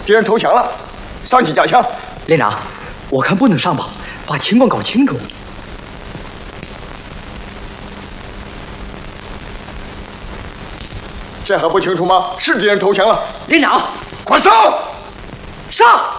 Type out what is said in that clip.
敌人投降了，上去夹枪。 连长，我看不能上吧，把情况搞清楚。 这还不清楚吗？是敌人投降了。 连长， 快上！ 上！